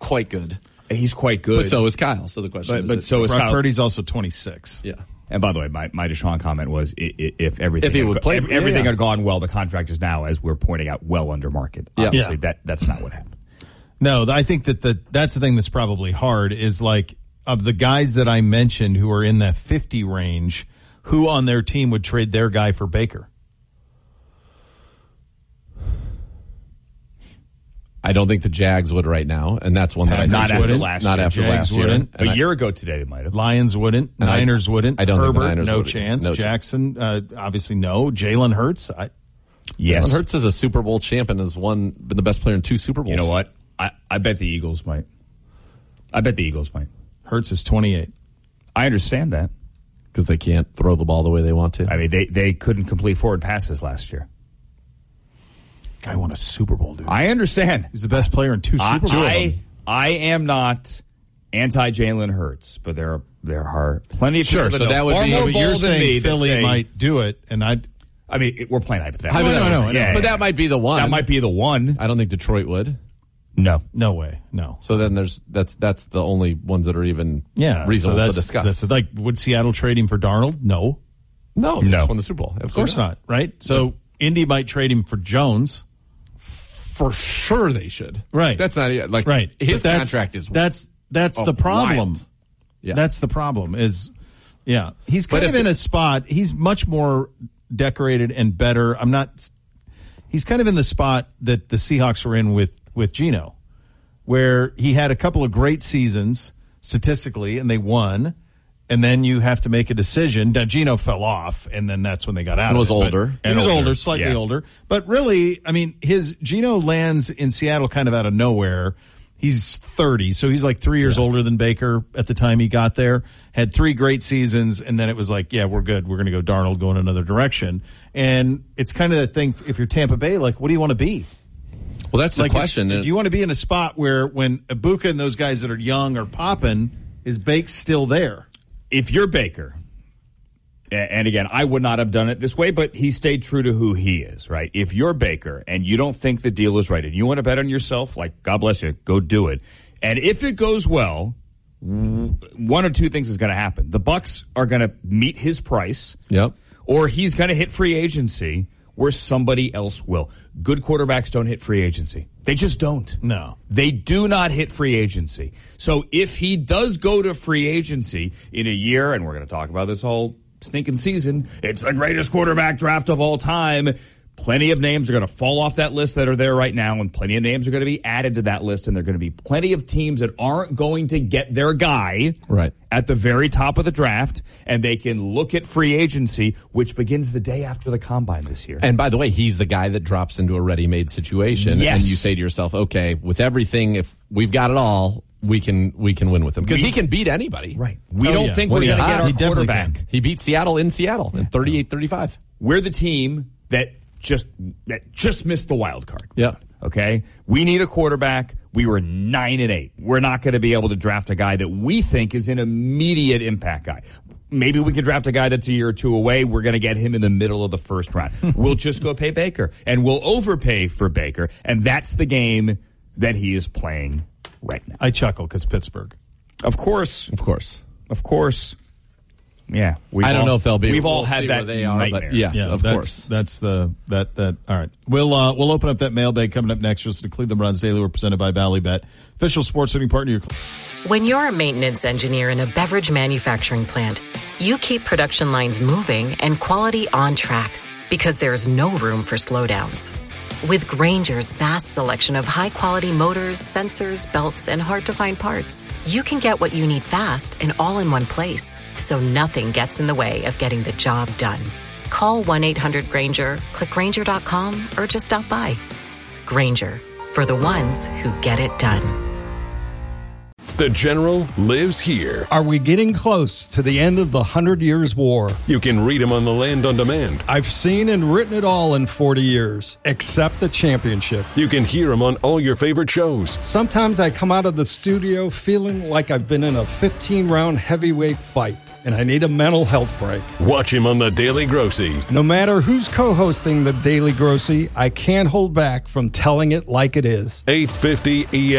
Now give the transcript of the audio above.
quite good. He's quite good. But so is Kyle. So the question is... But so is Brock Kyle. Purdy's also 26. Yeah. And by the way, my Deshaun comment was if everything If he would play, everything had gone well, the contract is now, as we're pointing out, well under market. Yeah. Obviously, that's not what happened. No, I think that's the thing that's probably hard is like of the guys that I mentioned who are in that 50 range, who on their team would trade their guy for Baker? I don't think the Jags would right now, and that's one that I think Not after wouldn't. last Not year. after Jags last year. wouldn't. And A year ago today, they might have. Lions wouldn't. And Niners wouldn't. I don't think the Herbert, Niners no would. chance. No chance. Jackson, obviously no. Jalen Hurts, Yes. Jalen Hurts is a Super Bowl champ and has been the best player in 2 Super Bowls. You know what? I bet the Eagles might. Hurts is 28. I understand that. Because they can't throw the ball the way they want to. I mean, they couldn't complete forward passes last year. Guy won a Super Bowl, dude. I understand. He's the best player in 2 Super Bowls. I am not anti-Jalen Hurts, but there are plenty of people so that would far be- more But bold you're than me saying that Philly say- might do it, and I mean, we're playing hypothetical. I know. But that might be the one. That might be the one. I don't think Detroit would. No. No way. No. So then that's the only ones that are even reasonable so to discuss. That's like, would Seattle trade him for Darnold? No. No. They just won the Super Bowl. Of course not, right? So Indy might trade him for Jones. For sure they should. Right. That's not like right. his But contract is that's the problem. wild. Yeah. That's the problem is he's kind But of if in a spot. He's much more decorated and better. He's kind of in the spot that the Seahawks were in with Geno, where he had a couple of great seasons statistically and they won. And then you have to make a decision. Now, Geno fell off, and then that's when they got out And of was it. older. He was older, slightly older. But really, I mean, Geno lands in Seattle kind of out of nowhere. He's 30, so he's like 3 years older than Baker at the time he got there. Had 3 great seasons, and then it was like, yeah, we're good. We're going to go Darnold, go in another direction. And it's kind of that thing, if you're Tampa Bay, like, what do you want to be? Well, that's the question. Do you want to be in a spot where when Ibuka and those guys that are young are popping, is Bake still there? If you're Baker, and again, I would not have done it this way, but he stayed true to who he is, right? If you're Baker and you don't think the deal is right and you want to bet on yourself, like, God bless you, go do it. And if it goes well, one or two things is going to happen. The Bucs are going to meet his price. Yep. Or he's going to hit free agency where somebody else will. Good quarterbacks don't hit free agency. They just don't. No. They do not hit free agency. So if he does go to free agency in a year, and we're going to talk about this whole stinking season, it's the greatest quarterback draft of all time. Plenty of names are going to fall off that list that are there right now, and plenty of names are going to be added to that list, and there are going to be plenty of teams that aren't going to get their guy right at the very top of the draft, and they can look at free agency, which begins the day after the combine this year. And by the way, he's the guy that drops into a ready-made situation, Yes. and you say to yourself, okay, with everything, if we've got it all, we can win with him. Because he can beat anybody. Right. We don't think we're going to get our quarterback. He beat Seattle in Seattle in 38-35. We're the team that just missed the wild card. Yeah. Okay? We need a quarterback. We were 9-8. We're not going to be able to draft a guy that we think is an immediate impact guy. Maybe we could draft a guy that's a year or two away. We're going to get him in the middle of the first round. We'll just go pay Baker, and we'll overpay for Baker, and that's the game that he is playing right now. I chuckle because Pittsburgh. Of course. Yeah, I don't know if they'll be. We've all we'll had see that where they are, nightmare. but yes, of course. That's that. All right, we'll open up that mailbag coming up next. Just to Cleveland Browns Daily, we're presented by Ballybet, official sports betting partner. When you're a maintenance engineer in a beverage manufacturing plant, you keep production lines moving and quality on track because there's no room for slowdowns. With Grainger's vast selection of high-quality motors, sensors, belts, and hard-to-find parts, you can get what you need fast and all in one place, so nothing gets in the way of getting the job done. Call 1-800-GRAINGER, click Grainger.com, or just stop by. Grainger, for the ones who get it done. The General lives here. Are we getting close to the end of the 100 Years' War? You can read him on the Land on Demand. I've seen and written it all in 40 years, except the championship. You can hear him on all your favorite shows. Sometimes I come out of the studio feeling like I've been in a 15-round heavyweight fight, and I need a mental health break. Watch him on The Daily Grossy. No matter who's co-hosting The Daily Grossy, I can't hold back from telling it like it is. 850 ES.